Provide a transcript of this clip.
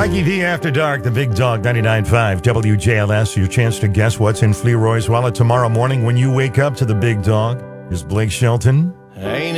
Mikey V After Dark, the Big Dog 99.5 WJLS. Your chance to guess what's in Fleroy's wallet tomorrow morning when you wake up to the Big Dog. Is Blake Shelton. Ain't